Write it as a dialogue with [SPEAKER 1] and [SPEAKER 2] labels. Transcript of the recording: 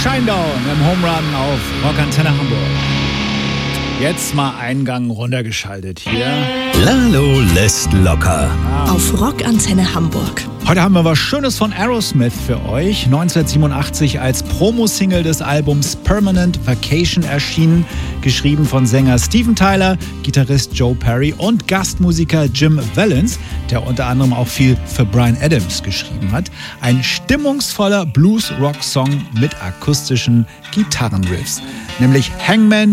[SPEAKER 1] Shinedown im Home Run auf Rockantenne Hamburg. Jetzt mal einen Gang runtergeschaltet hier.
[SPEAKER 2] Lalo lässt locker.
[SPEAKER 3] Auf Rockantenne Hamburg.
[SPEAKER 1] Heute haben wir was Schönes von Aerosmith für euch. 1987 als Promo-Single des Albums Permanent Vacation erschienen. Geschrieben von Sänger Steven Tyler, Gitarrist Joe Perry und Gastmusiker Jim Vallance, der unter anderem auch viel für Bryan Adams geschrieben hat. Ein stimmungsvoller Blues-Rock-Song mit akustischen Gitarrenriffs. Nämlich Hangman